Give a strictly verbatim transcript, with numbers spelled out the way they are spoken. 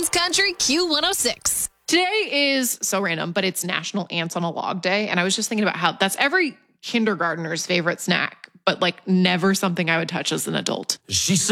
Kings Country Q one oh six. Today is so random, but it's National Ants on a Log Day. And I was just thinking about how that's every kindergartner's favorite snack, but like never something I would touch as an adult. She